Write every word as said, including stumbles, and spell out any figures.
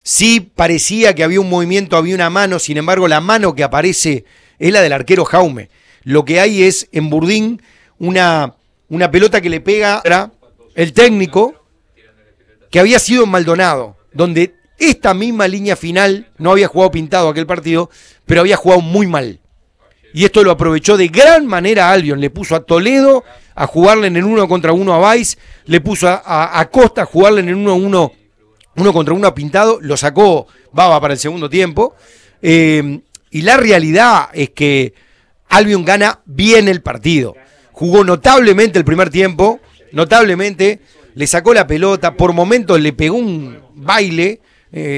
Sí parecía que había un movimiento, había una mano, sin embargo la mano que aparece es la del arquero Jaume. Lo que hay es en Burdín una, una pelota que le pega el técnico que había sido en Maldonado, donde esta misma línea final no había jugado Pintado aquel partido, pero había jugado muy mal. Y esto lo aprovechó de gran manera Albion, le puso a Toledo a jugarle en el uno contra uno a Valls, le puso a, a, a Costa a jugarle en el uno uno uno contra uno a Pintado, lo sacó Baba para el segundo tiempo, eh, y la realidad es que Albion gana bien el partido, jugó notablemente el primer tiempo, notablemente, le sacó la pelota, por momentos le pegó un baile, eh,